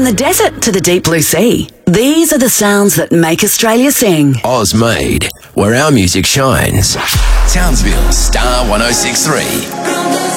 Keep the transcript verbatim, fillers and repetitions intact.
From the desert to the deep blue sea, these are the sounds that make Australia sing. Oz Made, where our music shines. Townsville, Star one oh six three.